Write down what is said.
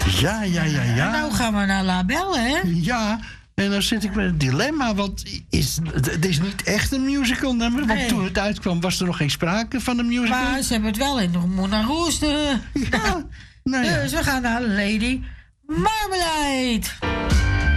Ja. Nou gaan we naar La Belle, hè? Ja, en dan zit ik met een dilemma. Want het is niet echt een musical nummer. Want toen het uitkwam was er nog geen sprake van een musical. Maar ze hebben het wel in de Moulin Rouge. Ja, nou ja. Dus we gaan naar Lady Marmalade.